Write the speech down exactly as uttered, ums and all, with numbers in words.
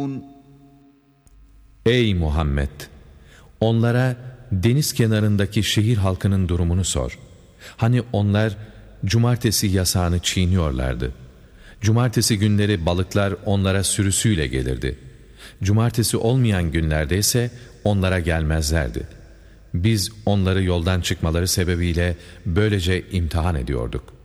Ey Muhammed! Onlara deniz kenarındaki şehir halkının durumunu sor. Hani onlar cumartesi yasağını çiğniyorlardı. Cumartesi günleri balıklar onlara sürüsüyle gelirdi. Cumartesi olmayan günlerde ise onlara gelmezlerdi. Biz onları yoldan çıkmaları sebebiyle böylece imtihan ediyorduk.